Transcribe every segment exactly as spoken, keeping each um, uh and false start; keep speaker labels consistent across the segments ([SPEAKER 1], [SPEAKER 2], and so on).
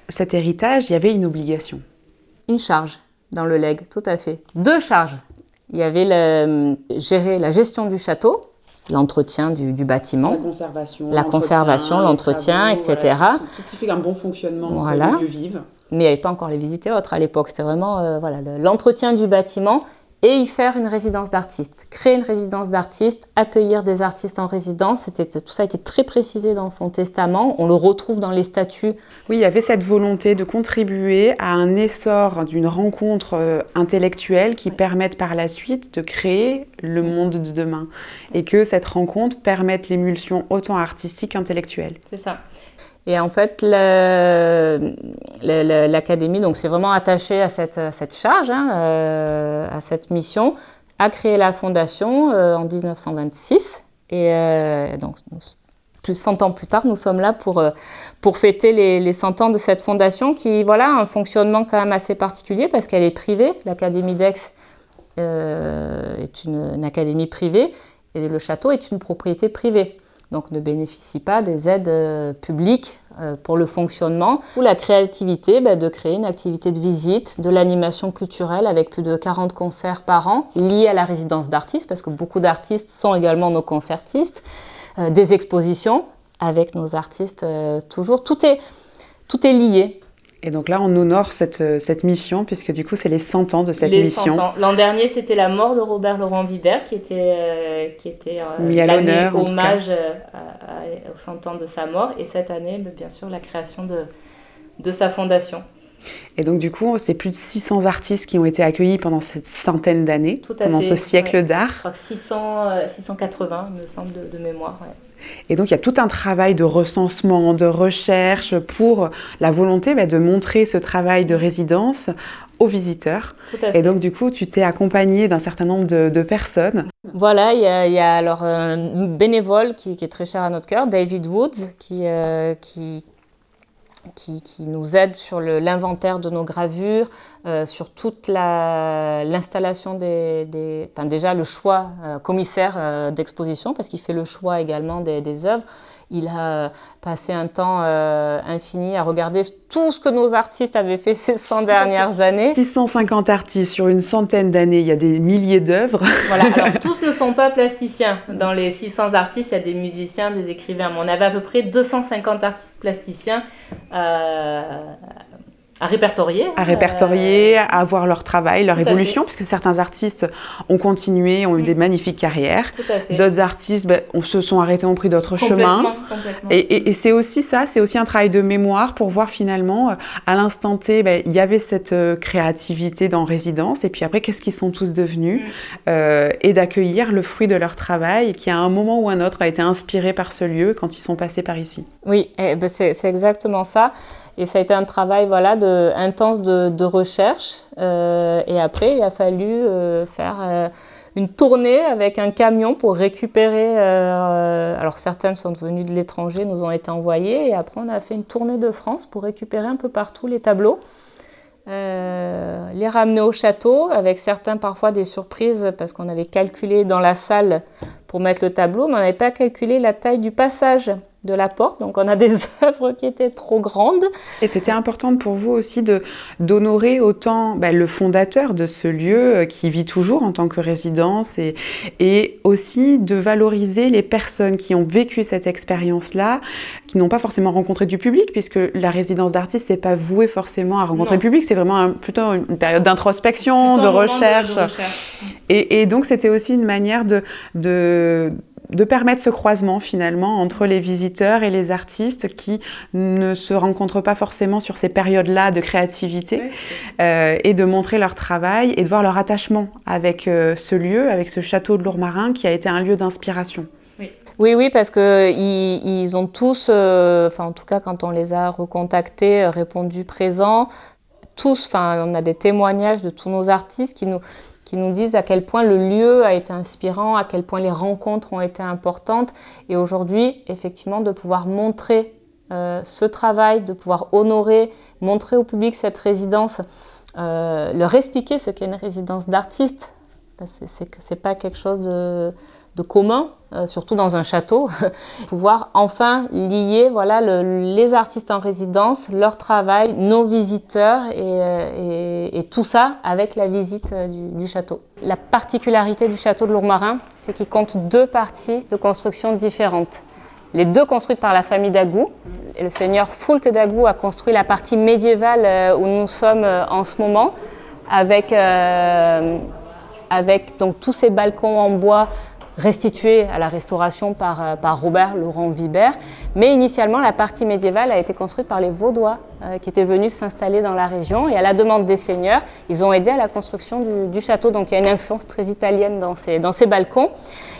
[SPEAKER 1] cet héritage, il y avait une obligation.
[SPEAKER 2] Une charge dans le legs, tout à fait. Deux charges. Il y avait le, gérer la gestion du château, l'entretien du, du bâtiment,
[SPEAKER 1] la conservation,
[SPEAKER 2] la conservation, l'entretien, et cetera.
[SPEAKER 1] Voilà, tout, tout ce qui fait un bon fonctionnement
[SPEAKER 2] voilà.
[SPEAKER 1] que le lieu vive.
[SPEAKER 2] Mais il n'y avait pas encore les visites et autres à l'époque. C'était vraiment euh, voilà, l'entretien du bâtiment et y faire une résidence d'artistes. Créer une résidence d'artistes, accueillir des artistes en résidence. C'était, tout ça a été très précisé dans son testament. On le retrouve dans les statuts.
[SPEAKER 1] Oui, il y avait cette volonté de contribuer à un essor d'une rencontre euh, intellectuelle qui oui. permette par la suite de créer le monde de demain. Et que cette rencontre permette l'émulsion autant artistique qu'intellectuelle.
[SPEAKER 2] C'est ça. Et en fait, le, le, le, l'académie donc, s'est vraiment attachée à cette, à cette charge, hein, euh, à cette mission, a créé la fondation euh, en dix-neuf cent vingt-six. Et euh, donc, plus cent ans plus tard, nous sommes là pour, pour fêter les, les cent ans de cette fondation qui voilà, a un fonctionnement quand même assez particulier parce qu'elle est privée. L'Académie d'Aix euh, est une, une académie privée et le château est une propriété privée. Donc ne bénéficie pas des aides euh, publiques euh, pour le fonctionnement, ou la créativité bah, de créer une activité de visite, de l'animation culturelle avec plus de quarante concerts par an liés à la résidence d'artistes, parce que beaucoup d'artistes sont également nos concertistes, euh, des expositions avec nos artistes euh, toujours, tout est, tout est lié.
[SPEAKER 1] Et donc là, on honore cette, cette mission, puisque du coup, c'est les cent ans de cette
[SPEAKER 2] les
[SPEAKER 1] mission.
[SPEAKER 2] cent ans. L'an dernier, c'était la mort de Robert Laurent Vibert, qui était, euh, qui était euh,
[SPEAKER 1] mis à l'honneur,
[SPEAKER 2] hommage à, à, aux cent ans de sa mort. Et cette année, bien sûr, la création de, de sa fondation.
[SPEAKER 1] Et donc, du coup, c'est plus de six cents artistes qui ont été accueillis pendant cette centaine d'années, pendant
[SPEAKER 2] fait,
[SPEAKER 1] ce siècle
[SPEAKER 2] ouais.
[SPEAKER 1] d'art.
[SPEAKER 2] Je crois que six cents, six cent quatre-vingts, il me semble, de, de mémoire. Ouais.
[SPEAKER 1] Et donc, il y a tout un travail de recensement, de recherche pour la volonté bah, de montrer ce travail de résidence aux visiteurs.
[SPEAKER 2] Tout à fait.
[SPEAKER 1] Et donc, du coup, tu t'es accompagnée d'un certain nombre de, de personnes.
[SPEAKER 2] Voilà, il y a, il y a alors un bénévole qui, qui est très cher à notre cœur, David Woods, qui... Euh, qui Qui, qui nous aide sur le, l'inventaire de nos gravures, euh, sur toute la, l'installation des, des... Enfin déjà le choix euh, commissaire euh, d'exposition, parce qu'il fait le choix également des, des œuvres. Il a passé un temps euh, infini à regarder tout ce que nos artistes avaient fait ces cent dernières années.
[SPEAKER 1] six cent cinquante artistes sur une centaine d'années, il y a des milliers d'œuvres.
[SPEAKER 2] Voilà, alors tous ne sont pas plasticiens. Dans les six cents artistes, il y a des musiciens, des écrivains. Mais on avait à peu près deux cent cinquante artistes plasticiens euh, à répertorier.
[SPEAKER 1] À répertorier,
[SPEAKER 2] euh,
[SPEAKER 1] à voir leur travail, leur évolution, puisque certains artistes ont continué, ont eu des magnifiques carrières.
[SPEAKER 2] Tout à fait.
[SPEAKER 1] D'autres artistes ben, on se sont arrêtés, ont pris d'autres chemins.
[SPEAKER 2] Complètement.
[SPEAKER 1] Et, et, et c'est aussi ça, c'est aussi un travail de mémoire pour voir finalement, à l'instant T, ben, il y avait cette euh, créativité dans résidence, et puis après, qu'est-ce qu'ils sont tous devenus, mm. euh, et d'accueillir le fruit de leur travail, qui à un moment ou un autre a été inspiré par ce lieu quand ils sont passés par ici.
[SPEAKER 2] Oui, eh ben c'est, c'est exactement ça. Et ça a été un travail voilà, de, intense de, de recherche. Euh, et après, il a fallu euh, faire euh, une tournée avec un camion pour récupérer. Euh, alors, certaines sont venues de l'étranger, nous ont été envoyées. Et après, on a fait une tournée de France pour récupérer un peu partout les tableaux. Euh, les ramener au château, avec certains parfois des surprises, parce qu'on avait calculé dans la salle pour mettre le tableau, mais on n'avait pas calculé la taille du passage de la porte, donc on a des œuvres qui étaient trop grandes.
[SPEAKER 1] Et c'était important pour vous aussi de, d'honorer autant bah, le fondateur de ce lieu euh, qui vit toujours en tant que résidence et, et aussi de valoriser les personnes qui ont vécu cette expérience-là, qui n'ont pas forcément rencontré du public, puisque la résidence d'artiste n'est pas vouée forcément à rencontrer non. le public, c'est vraiment un, plutôt une période d'introspection, de recherche. de recherche. Et, et donc c'était aussi une manière de... de de permettre ce croisement finalement entre les visiteurs et les artistes qui ne se rencontrent pas forcément sur ces périodes-là de créativité oui. euh, et de montrer leur travail et de voir leur attachement avec euh, ce lieu, avec ce château de Lourmarin qui a été un lieu d'inspiration.
[SPEAKER 2] Oui, oui, oui parce qu'ils ils ont tous, euh, enfin en tout cas quand on les a recontactés, répondu présents, tous, enfin on a des témoignages de tous nos artistes qui nous... qui nous disent à quel point le lieu a été inspirant, à quel point les rencontres ont été importantes. Et aujourd'hui, effectivement, de pouvoir montrer euh, ce travail, de pouvoir honorer, montrer au public cette résidence, euh, leur expliquer ce qu'est une résidence d'artiste. C'est, c'est, c'est pas quelque chose de, de commun, euh, surtout dans un château, pouvoir enfin lier voilà, le, les artistes en résidence, leur travail, nos visiteurs et, et, et tout ça avec la visite du, du château. La particularité du château de Lourmarin, c'est qu'il compte deux parties de construction différentes. Les deux construites par la famille d'Agoult. Et le seigneur Foulques d'Agoult a construit la partie médiévale où nous sommes en ce moment, avec, euh, avec donc, tous ces balcons en bois restitué à la restauration par, par Robert Laurent Vibert. Mais initialement, la partie médiévale a été construite par les Vaudois euh, qui étaient venus s'installer dans la région. Et à la demande des seigneurs, ils ont aidé à la construction du, du château. Donc il y a une influence très italienne dans ces, dans ces balcons.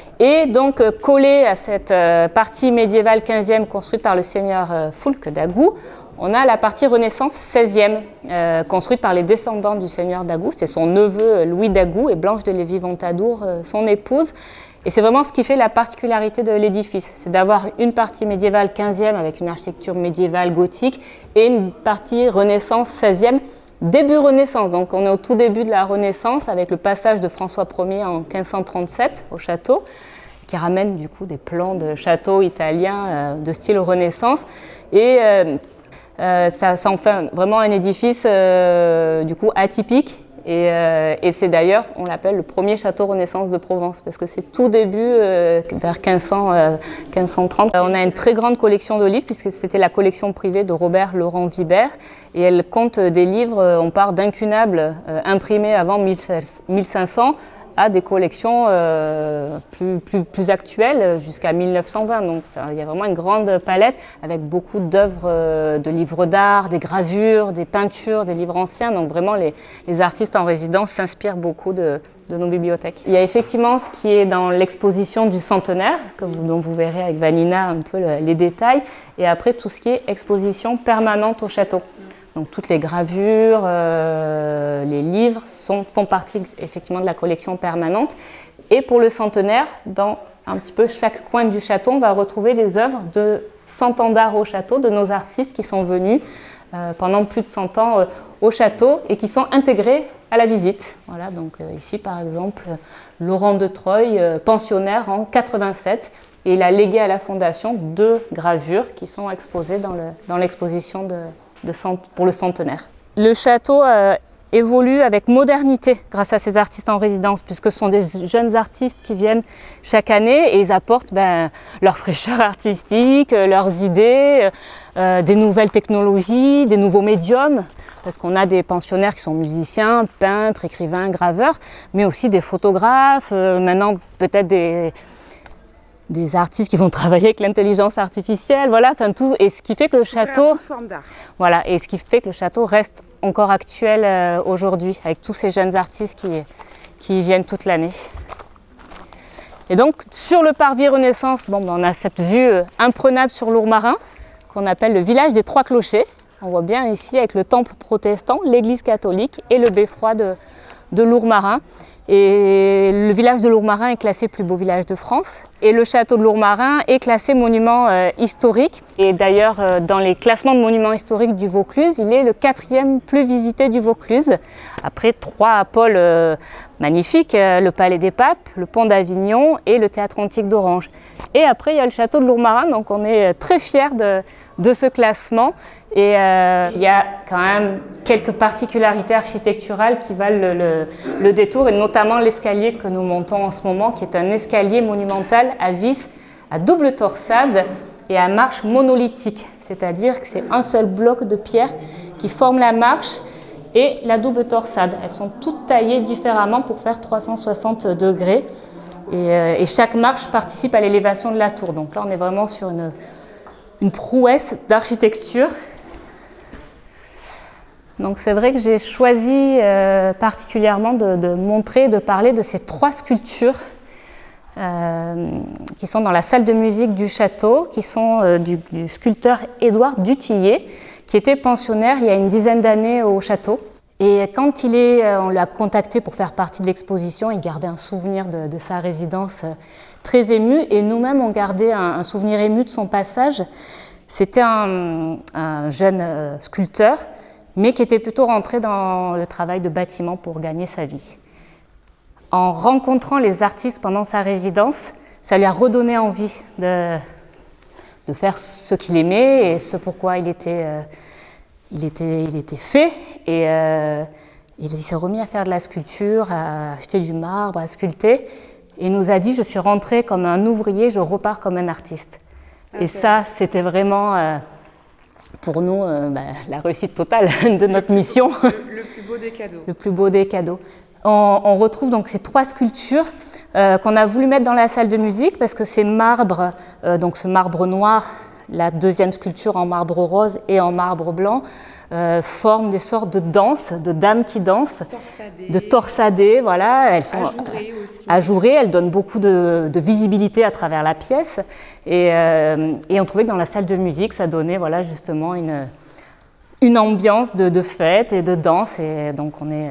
[SPEAKER 2] Et donc, euh, collé à cette euh, partie médiévale quinzième construite par le seigneur euh, Foulques d'Agoult, on a la partie Renaissance seizième, euh, construite par les descendants du seigneur d'Agoult. C'est son neveu Louis d'Agoult et Blanche de Lévis-Ventadour, euh, son épouse. Et c'est vraiment ce qui fait la particularité de l'édifice, c'est d'avoir une partie médiévale quinzième avec une architecture médiévale gothique et une partie Renaissance seizième, début Renaissance. Donc on est au tout début de la Renaissance avec le passage de François Ier en quinze cent trente-sept au château, qui ramène du coup des plans de château italiens euh, de style Renaissance. Et euh, euh, ça, ça en fait vraiment un édifice euh, du coup atypique. Et, euh, et c'est d'ailleurs, on l'appelle le premier château Renaissance de Provence, parce que c'est tout début, euh, vers quinze cents, euh, quinze cent trente. On a une très grande collection de livres, puisque c'était la collection privée de Robert Laurent Vibert, et elle compte des livres, on part d'incunables euh, imprimés avant mille cinq cents, à des collections euh, plus, plus, plus actuelles jusqu'à mille neuf cent vingt. Donc ça, il y a vraiment une grande palette avec beaucoup d'œuvres, euh, de livres d'art, des gravures, des peintures, des livres anciens. Donc vraiment les, les artistes en résidence s'inspirent beaucoup de, de nos bibliothèques. Il y a effectivement ce qui est dans l'exposition du centenaire, que vous, dont vous verrez avec Vanina un peu le, les détails, et après tout ce qui est exposition permanente au château. Donc toutes les gravures, euh, les livres sont, font partie effectivement de la collection permanente. Et pour le centenaire, dans un petit peu chaque coin du château, on va retrouver des œuvres de cent ans d'art au château, de nos artistes qui sont venus euh, pendant plus de cent ans euh, au château et qui sont intégrés à la visite. Voilà, donc euh, ici par exemple, Laurent de Troyes, euh, pensionnaire en quatre-vingt-sept, et il a légué à la Fondation deux gravures qui sont exposées dans, le, dans l'exposition de De cent, pour le centenaire. Le château euh, évolue avec modernité grâce à ces artistes en résidence, puisque ce sont des jeunes artistes qui viennent chaque année et ils apportent ben, leur fraîcheur artistique, leurs idées, euh, des nouvelles technologies, des nouveaux médiums, parce qu'on a des pensionnaires qui sont musiciens, peintres, écrivains, graveurs, mais aussi des photographes, euh, maintenant peut-être des... des artistes qui vont travailler avec l'intelligence artificielle, voilà, enfin tout, et ce qui fait que le château, voilà, et ce qui fait que le château reste encore actuel euh, aujourd'hui, avec tous ces jeunes artistes qui, qui y viennent toute l'année. Et donc, sur le parvis Renaissance, bon, ben, on a cette vue euh, imprenable sur Lourmarin, qu'on appelle le village des Trois Clochers. On voit bien ici avec le temple protestant, l'église catholique et le beffroi de, de Lourmarin. Et le village de Lourmarin est classé plus beau village de France. Et le château de Lourmarin est classé monument euh, historique. Et d'ailleurs, euh, dans les classements de monuments historiques du Vaucluse, il est le quatrième plus visité du Vaucluse. Après trois pôles euh, magnifiques, euh, le Palais des Papes, le Pont d'Avignon et le Théâtre Antique d'Orange. Et après, il y a le château de Lourmarin, donc on est très fiers de, de ce classement. Et euh, il y a quand même quelques particularités architecturales qui valent le, le, le détour, et notamment l'escalier que nous montons en ce moment, qui est un escalier monumental à vis, à double torsade et à marche monolithique. C'est-à-dire que c'est un seul bloc de pierre qui forme la marche et la double torsade. Elles sont toutes taillées différemment pour faire trois cent soixante degrés. Et, euh, et chaque marche participe à l'élévation de la tour. Donc là, on est vraiment sur une, une prouesse d'architecture. Donc c'est vrai que j'ai choisi euh, particulièrement de, de montrer, de parler de ces trois sculptures euh, qui sont dans la salle de musique du château, qui sont euh, du, du sculpteur Édouard Dutillier, qui était pensionnaire il y a une dizaine d'années au château. Et quand il est, euh, on l'a contacté pour faire partie de l'exposition, il gardait un souvenir de, de sa résidence euh, très ému, et nous-mêmes on gardait un, un souvenir ému de son passage. C'était un, un jeune euh, sculpteur, mais qui était plutôt rentré dans le travail de bâtiment pour gagner sa vie. En rencontrant les artistes pendant sa résidence, ça lui a redonné envie de, de faire ce qu'il aimait et ce pourquoi il était, euh, il était, il était fait. Et euh, il s'est remis à faire de la sculpture, à acheter du marbre, à sculpter. Et il nous a dit, je suis rentré comme un ouvrier, je repars comme un artiste. Okay. Et ça, c'était vraiment, euh, pour nous, euh, bah, la réussite totale de notre mission.
[SPEAKER 1] Le, le plus beau des cadeaux.
[SPEAKER 2] Le plus beau des cadeaux. On, on retrouve donc ces trois sculptures euh, qu'on a voulu mettre dans la salle de musique parce que ces marbres, euh, donc ce marbre noir, la deuxième sculpture en marbre rose et en marbre blanc, euh, forment des sortes de danses, de dames qui dansent,
[SPEAKER 1] torsadées.
[SPEAKER 2] de torsadées, voilà. Elles sont
[SPEAKER 1] ajourées aussi.
[SPEAKER 2] Ajourées, elles donnent beaucoup de, de visibilité à travers la pièce. Et, euh, et on trouvait que dans la salle de musique, ça donnait voilà, justement une, une ambiance de, de fête et de danse. Et donc on est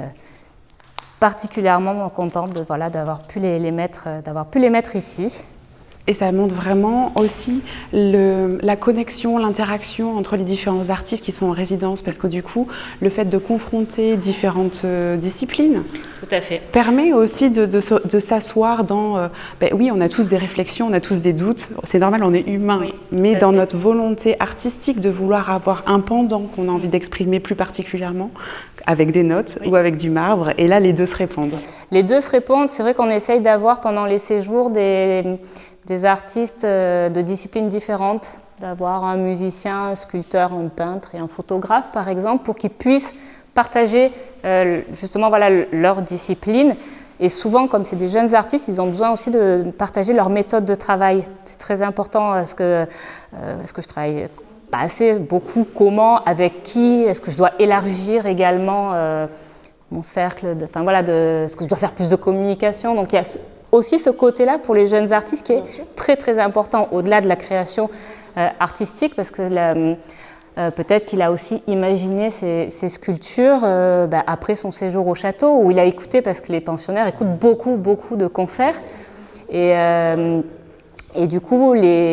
[SPEAKER 2] particulièrement contente de, voilà, d'avoir pu les, les mettre, d'avoir pu les mettre ici.
[SPEAKER 1] Et ça montre vraiment aussi le, la connexion, l'interaction entre les différents artistes qui sont en résidence, parce que du coup, le fait de confronter différentes euh, disciplines
[SPEAKER 2] Tout à fait.
[SPEAKER 1] permet aussi de, de, de s'asseoir dans... Euh, ben oui, on a tous des réflexions, on a tous des doutes, c'est normal, on est humain, oui, mais dans fait. Notre volonté artistique de vouloir avoir un pendant qu'on a envie d'exprimer plus particulièrement, avec des notes oui. ou avec du marbre, et là, les deux se répondent.
[SPEAKER 2] Les deux se répondent, c'est vrai qu'on essaye d'avoir pendant les séjours des... des artistes de disciplines différentes, d'avoir un musicien, un sculpteur, un peintre et un photographe par exemple, pour qu'ils puissent partager euh, justement voilà, leur discipline. Et souvent, comme c'est des jeunes artistes, ils ont besoin aussi de partager leur méthode de travail. C'est très important, est-ce que, euh, est-ce que je travaille pas assez, beaucoup, comment, avec qui, est-ce que je dois élargir également euh, mon cercle, de, enfin voilà, de, est-ce que je dois faire plus de communication. Donc il y a aussi ce côté-là pour les jeunes artistes qui est très très important au-delà de la création euh, artistique parce que la, euh, peut-être qu'il a aussi imaginé ces, ces sculptures euh, bah, après son séjour au château où il a écouté parce que les pensionnaires écoutent beaucoup beaucoup de concerts et, euh, et du coup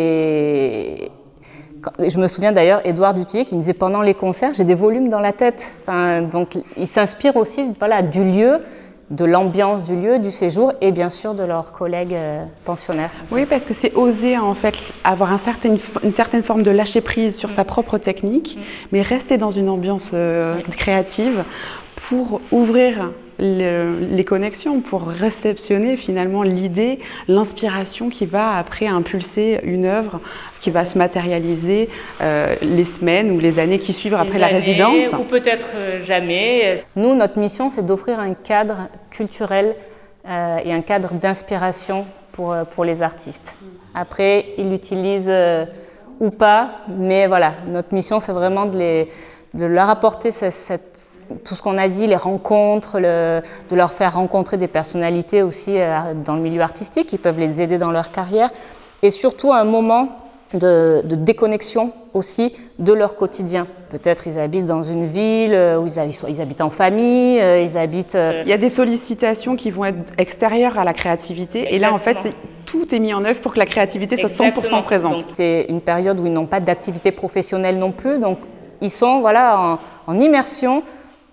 [SPEAKER 2] les... Je me souviens d'ailleurs Édouard Dutillé qui me disait pendant les concerts j'ai des volumes dans la tête, enfin, donc il s'inspire aussi voilà, du lieu, de l'ambiance du lieu, du séjour et bien sûr de leurs collègues euh, pensionnaires.
[SPEAKER 1] Oui, parce que c'est oser en fait avoir un certain, une certaine forme de lâcher prise sur mmh. sa propre technique, mmh. mais rester dans une ambiance euh, oui. créative pour ouvrir le, les connexions, pour réceptionner finalement l'idée, l'inspiration qui va après impulser une œuvre qui va se matérialiser euh, les semaines ou les années qui suivent après
[SPEAKER 2] les
[SPEAKER 1] la
[SPEAKER 2] années,
[SPEAKER 1] résidence.
[SPEAKER 2] Ou peut-être euh, jamais. Nous, notre mission, c'est d'offrir un cadre culturel euh, et un cadre d'inspiration pour, pour les artistes. Après, ils l'utilisent euh, ou pas, mais voilà, notre mission, c'est vraiment de, les, de leur apporter cette, cette, tout ce qu'on a dit, les rencontres, le, de leur faire rencontrer des personnalités aussi euh, dans le milieu artistique qui peuvent les aider dans leur carrière et surtout un moment De, de déconnexion aussi de leur quotidien. Peut-être ils habitent dans une ville où ils, habitent, ils habitent en famille, ils habitent...
[SPEAKER 1] Il y a des sollicitations qui vont être extérieures à la créativité. Exactement. Et là, en fait, c'est, tout est mis en œuvre pour que la créativité soit Exactement. cent pour cent présente.
[SPEAKER 2] Donc, c'est une période où ils n'ont pas d'activité professionnelle non plus. Donc, ils sont voilà, en, en immersion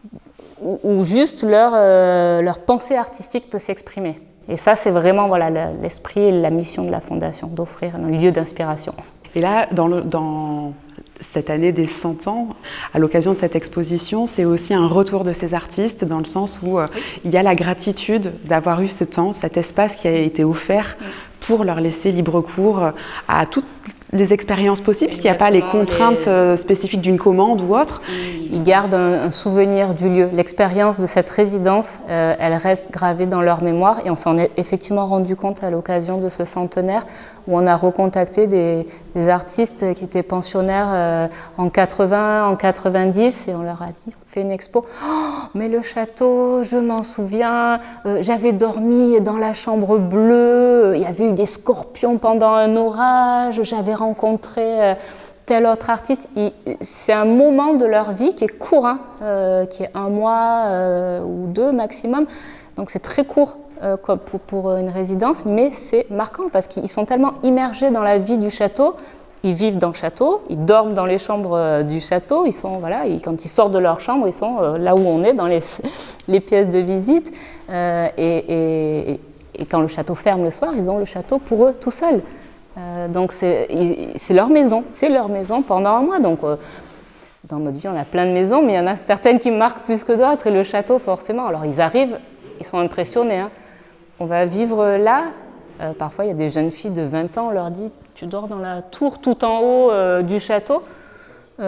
[SPEAKER 2] où, où juste leur, euh, leur pensée artistique peut s'exprimer. Et ça, c'est vraiment voilà, l'esprit et la mission de la Fondation, d'offrir un lieu d'inspiration.
[SPEAKER 1] Et là, dans, le, dans cette année des cent ans, à l'occasion de cette exposition, c'est aussi un retour de ces artistes, dans le sens où euh, oui. il y a la gratitude d'avoir eu ce temps, cet espace qui a été offert oui. pour leur laisser libre cours à toutes les expériences possibles, parce qu'il n'y a pas les contraintes les... spécifiques d'une commande ou autre.
[SPEAKER 2] Ils gardent un, un souvenir du lieu. L'expérience de cette résidence, euh, elle reste gravée dans leur mémoire et on s'en est effectivement rendu compte à l'occasion de ce centenaire où on a recontacté des, des artistes qui étaient pensionnaires euh, en quatre-vingts, en quatre-vingt-dix et on leur a dit, on fait une expo. Oh, mais le château, je m'en souviens, euh, j'avais dormi dans la chambre bleue, il y avait eu des scorpions pendant un orage, j'avais rencontré euh, tel autre artiste. Il, c'est un moment de leur vie qui est court, hein, euh, qui est un mois euh, ou deux maximum. Donc c'est très court euh, pour, pour une résidence, mais c'est marquant parce qu'ils sont tellement immergés dans la vie du château. Ils vivent dans le château, ils dorment dans les chambres euh, du château. Ils sont, voilà, ils, quand ils sortent de leur chambre, ils sont euh, là où on est, dans les, les pièces de visite. Euh, et, et, et quand le château ferme le soir, ils ont le château pour eux tout seuls. Euh, donc c'est, c'est leur maison, c'est leur maison pendant un mois. Donc euh, dans notre vie, on a plein de maisons, mais il y en a certaines qui me marquent plus que d'autres. Et le château, forcément, alors ils arrivent, ils sont impressionnés. Hein. On va vivre là. Euh, parfois, il y a des jeunes filles de vingt ans, on leur dit « tu dors dans la tour tout en haut euh, du château euh, ».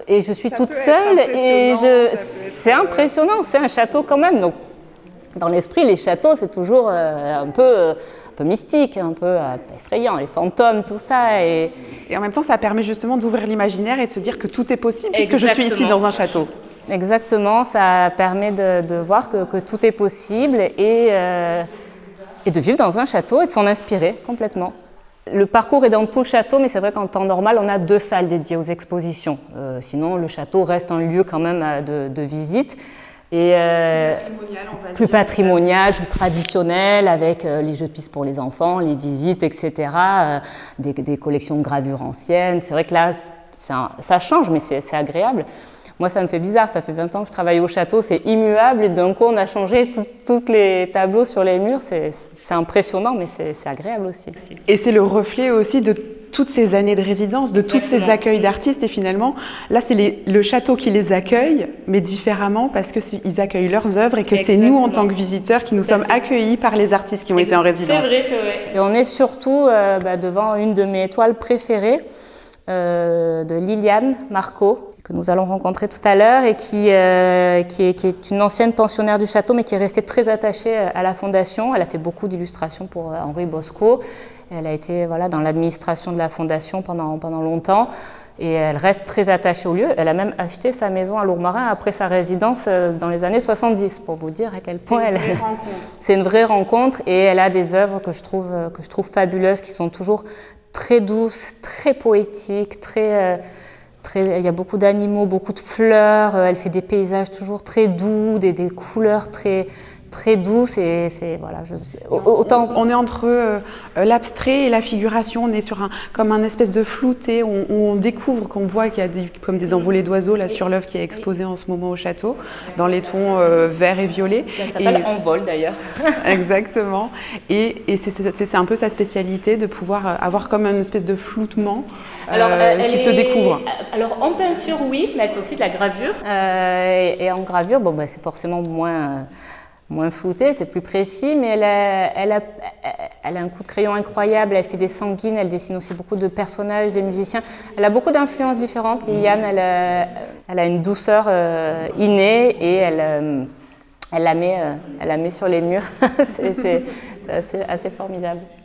[SPEAKER 2] Et je suis
[SPEAKER 1] ça
[SPEAKER 2] toute seule et je... c'est impressionnant, c'est un château quand même. Donc, dans l'esprit, les châteaux, c'est toujours euh, un peu... Euh, un peu mystique, un peu euh, effrayant, les fantômes, tout ça. Et...
[SPEAKER 1] et en même temps, ça permet justement d'ouvrir l'imaginaire et de se dire que tout est possible puisque je suis ici dans un château.
[SPEAKER 2] Exactement, ça permet de, de voir que, que tout est possible et, euh, et de vivre dans un château et de s'en inspirer complètement. Le parcours est dans tout le château, mais c'est vrai qu'en temps normal, on a deux salles dédiées aux expositions. Euh, sinon, le château reste un lieu quand même de, de visite. Et euh, plus patrimonial, on va plus, dire. patrimonial, plus traditionnel, avec euh, les jeux de piste pour les enfants, les visites, et cetera, euh, des, des collections de gravures anciennes. C'est vrai que là, un, ça change, mais c'est, c'est agréable. Moi, ça me fait bizarre, ça fait vingt ans que je travaille au château, c'est immuable, et d'un coup, on a changé tous les tableaux sur les murs. C'est, c'est impressionnant, mais c'est, c'est agréable aussi.
[SPEAKER 1] Et c'est le reflet aussi de toutes ces années de résidence, de tous ces accueils d'artistes. Et finalement, là, c'est les, le château qui les accueille, mais différemment, parce qu'ils accueillent leurs œuvres et que Exactement. C'est nous, en tant que visiteurs, qui nous sommes accueillis par les artistes qui ont Exactement. Été en résidence.
[SPEAKER 2] C'est vrai, c'est vrai. Et on est surtout euh, bah, devant une de mes toiles préférées, euh, de Liliane Marco, que nous allons rencontrer tout à l'heure, et qui, euh, qui, est, qui est une ancienne pensionnaire du château, mais qui est restée très attachée à la fondation. Elle a fait beaucoup d'illustrations pour Henri Bosco. Elle a été voilà, dans l'administration de la fondation pendant, pendant longtemps, et elle reste très attachée au lieu. Elle a même acheté sa maison à Lourmarin après sa résidence dans les années soixante-dix, pour vous dire à quel point
[SPEAKER 1] c'est une
[SPEAKER 2] elle...
[SPEAKER 1] vraie rencontre.
[SPEAKER 2] C'est une vraie rencontre, et elle a des œuvres que je trouve, que je trouve fabuleuses, qui sont toujours très douces, très poétiques, très... Euh, Très, il y a beaucoup d'animaux, beaucoup de fleurs, elle fait des paysages toujours très doux, des, des couleurs très, très douces et c'est voilà. Je, autant...
[SPEAKER 1] on, on est entre euh, l'abstrait et la figuration. On est sur un comme un espèce de flouté. On, on découvre qu'on voit qu'il y a des, comme des envolées d'oiseaux là sur l'œuvre qui est exposée en ce moment au château, dans les tons euh, verts et violets.
[SPEAKER 2] Ça s'appelle Envol d'ailleurs.
[SPEAKER 1] Exactement. Et, et c'est, c'est, c'est un peu sa spécialité de pouvoir avoir comme une espèce de floutement euh, alors, qui est... se découvre.
[SPEAKER 2] Alors en peinture oui, mais elle fait aussi de la gravure. Euh, et, et en gravure, bon bah c'est forcément moins. moins flouté, c'est plus précis, mais elle a, elle, a, elle a un coup de crayon incroyable, elle fait des sanguines, elle dessine aussi beaucoup de personnages, des musiciens. Elle a beaucoup d'influences différentes, Liliane, elle a, elle a une douceur euh, innée et elle, euh, elle, la met, euh, elle la met sur les murs, c'est, c'est, c'est assez, assez formidable.